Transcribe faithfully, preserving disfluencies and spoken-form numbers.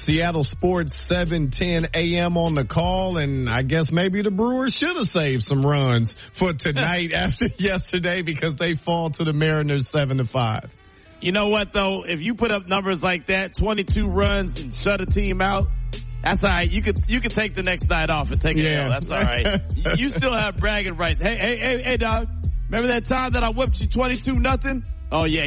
Seattle Sports seven ten a.m. on the call, and I guess maybe the Brewers should have saved some runs for tonight after yesterday because they fall to the Mariners seven to five. You know what, though? If you put up numbers like that, twenty-two runs and shut a team out, that's all right. You could you could take the next night off and take it yeah. out. That's all right. You still have bragging rights. Hey, hey, hey, hey, dog. Remember that time that I whipped you twenty-two nothing? Oh, yeah.